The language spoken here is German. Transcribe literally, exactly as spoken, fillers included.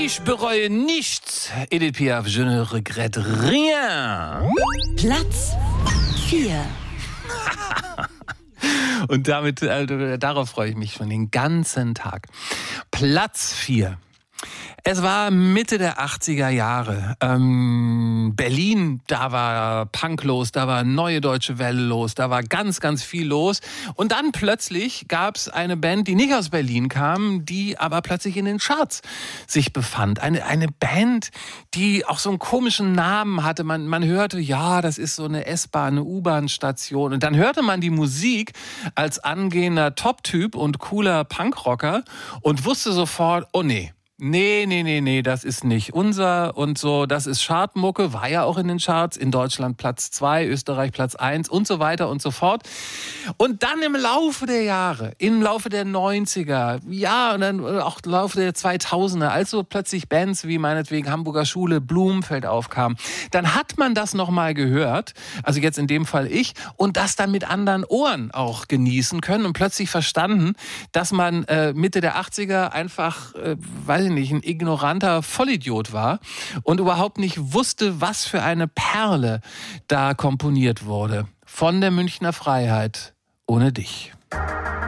Ich bereue nichts. Edith Piaf, je ne regrette rien. Platz vier. Und damit, äh, darauf freue ich mich schon den ganzen Tag. Platz vier. Es war Mitte der achtziger Jahre. Ähm, Berlin, da war Punk los, da war Neue Deutsche Welle los, da war ganz, ganz viel los. Und dann plötzlich gab es eine Band, die nicht aus Berlin kam, die aber plötzlich in den Charts sich befand. Eine, eine Band, die auch so einen komischen Namen hatte. Man, man hörte, ja, das ist so eine S-Bahn, eine U-Bahn-Station. Und dann hörte man die Musik als angehender Top-Typ und cooler Punkrocker und wusste sofort, oh nee. Nee, nee, nee, nee, das ist nicht unser und so, das ist Chartmucke, war ja auch in den Charts, in Deutschland Platz zwei, Österreich Platz eins und so weiter und so fort. Und dann im Laufe der Jahre, im Laufe der neunziger, ja, und dann auch im Laufe der zweitausender, als so plötzlich Bands wie meinetwegen Hamburger Schule, Blumenfeld aufkamen, dann hat man das nochmal gehört, also jetzt in dem Fall ich, und das dann mit anderen Ohren auch genießen können und plötzlich verstanden, dass man äh, Mitte der achtziger einfach, äh, weiß ich nicht, ein ignoranter Vollidiot war und überhaupt nicht wusste, was für eine Perle da komponiert wurde. Von der Münchner Freiheit ohne dich.